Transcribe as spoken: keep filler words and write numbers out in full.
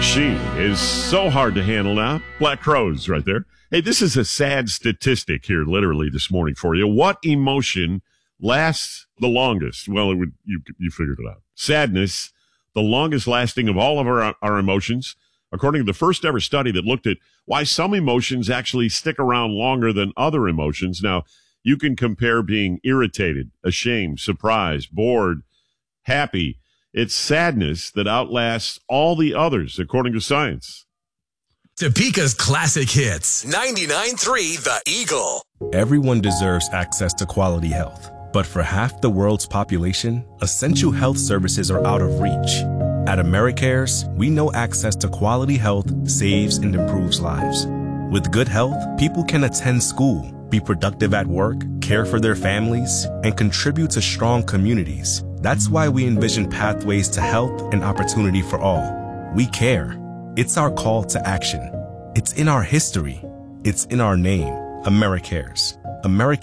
she is so hard to handle now. Black Crowes right there. Hey, this is a sad statistic here literally this morning for you. What emotion lasts the longest? Well, it would, you, you figured it out. Sadness, the longest lasting of all of our, our emotions, according to the first ever study that looked at why some emotions actually stick around longer than other emotions. Now, you can compare being irritated, ashamed, surprised, bored, happy. It's sadness that outlasts all the others, according to science. Topeka's classic hits. ninety-nine point three The Eagle. Everyone deserves access to quality health. But for half the world's population, essential health services are out of reach. At AmeriCares, we know access to quality health saves and improves lives. With good health, people can attend school, be productive at work, care for their families, and contribute to strong communities. That's why we envision pathways to health and opportunity for all. We care. It's our call to action. It's in our history. It's in our name. AmeriCares. AmeriCares.